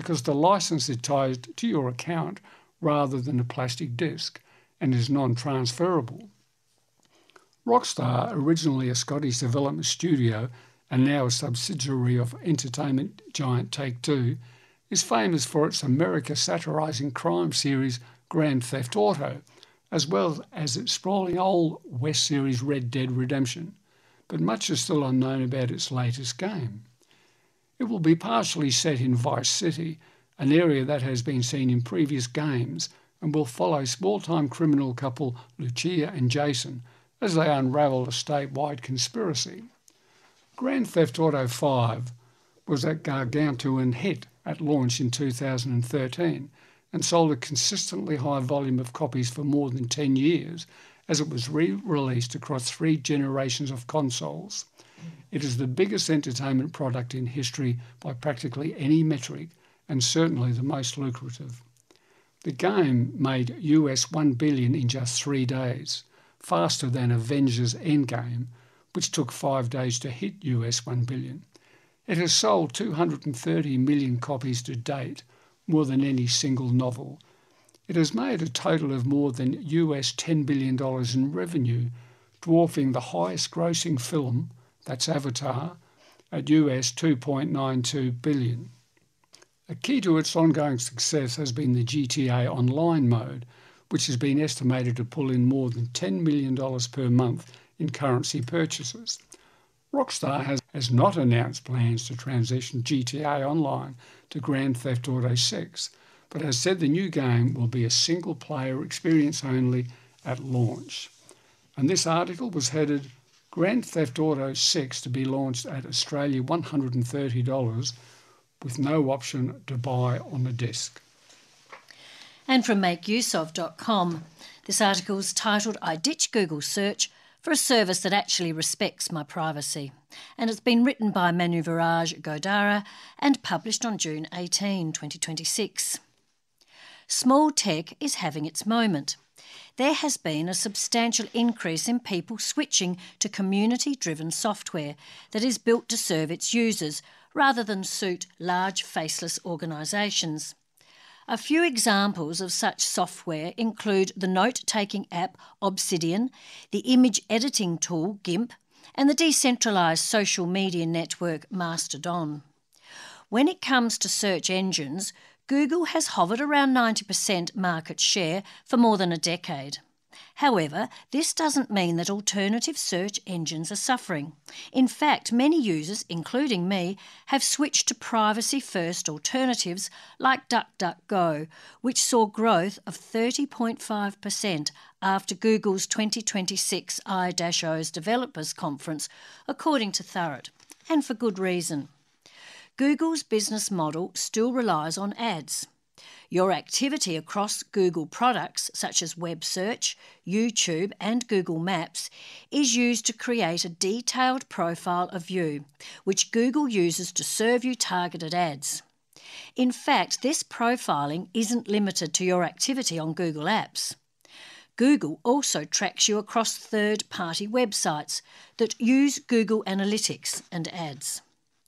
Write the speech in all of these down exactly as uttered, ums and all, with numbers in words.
because the licence is tied to your account rather than a plastic disc and is non-transferable. Rockstar, originally a Scottish development studio and now a subsidiary of entertainment giant Take-Two, is famous for its America satirising crime series Grand Theft Auto, as well as its sprawling old West series Red Dead Redemption, but much is still unknown about its latest game. It will be partially set in Vice City, an area that has been seen in previous games, and will follow small-time criminal couple Lucia and Jason as they unravel a statewide conspiracy. Grand Theft Auto five was a gargantuan hit at launch in two thousand thirteen and sold a consistently high volume of copies for more than ten years as it was re-released across three generations of consoles. It is the biggest entertainment product in history by practically any metric and certainly the most lucrative. The game made U S one billion dollars in just three days, faster than Avengers Endgame, which took five days to hit U S one billion dollars. It has sold two hundred thirty million copies to date, more than any single novel. It has made a total of more than U S ten billion dollars in revenue, dwarfing the highest grossing film, that's Avatar, at U S two point nine two billion dollars. A key to its ongoing success has been the G T A Online mode, which has been estimated to pull in more than ten million dollars per month in currency purchases. Rockstar has, has not announced plans to transition G T A Online to Grand Theft Auto six, but has said the new game will be a single-player experience only at launch. And this article was headed Grand Theft Auto six to be launched at Australia one hundred thirty dollars with no option to buy on the disc. And from make use of dot com, this article is titled I Ditch Google Search for a Service That Actually Respects My Privacy, and it's been written by Manu Viraj Godara and published on June eighteenth, twenty twenty-six. Small tech is having its moment. There has been a substantial increase in people switching to community-driven software that is built to serve its users rather than suit large faceless organisations. A few examples of such software include the note-taking app Obsidian, the image editing tool GIMP, and the decentralised social media network Mastodon. When it comes to search engines, Google has hovered around ninety percent market share for more than a decade. However, this doesn't mean that alternative search engines are suffering. In fact, many users, including me, have switched to privacy-first alternatives like DuckDuckGo, which saw growth of thirty point five percent after Google's twenty twenty-six I O's Developers Conference, according to Thurrott, and for good reason. Google's business model still relies on ads. Your activity across Google products such as web search, YouTube and Google Maps is used to create a detailed profile of you, which Google uses to serve you targeted ads. In fact, this profiling isn't limited to your activity on Google Apps. Google also tracks you across third-party websites that use Google Analytics and ads.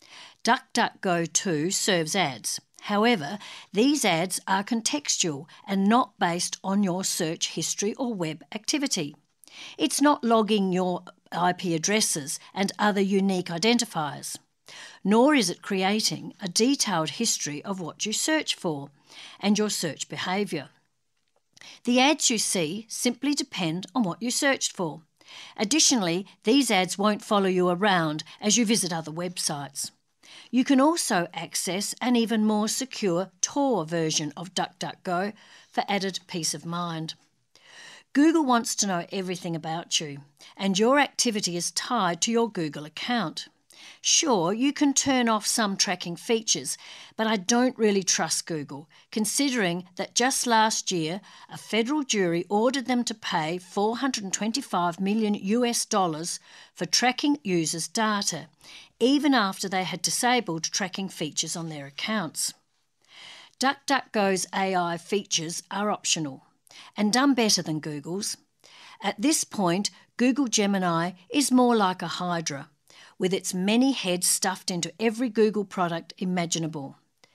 DuckDuckGo too serves ads. However, these ads are contextual and not based on your search history or web activity. It's not logging your I P addresses and other unique identifiers, nor is it creating a detailed history of what you search for and your search behaviour. The ads you see simply depend on what you searched for. Additionally, these ads won't follow you around as you visit other websites. You can also access an even more secure Tor version of DuckDuckGo for added peace of mind. Google wants to know everything about you, and your activity is tied to your Google account. Sure, you can turn off some tracking features, but I don't really trust Google, considering that just last year a federal jury ordered them to pay four hundred twenty-five million U S dollars for tracking users' data, even after they had disabled tracking features on their accounts. DuckDuckGo's A I features are optional and done better than Google's. At this point, Google Gemini is more like a hydra, with its many heads stuffed into every Google product imaginable.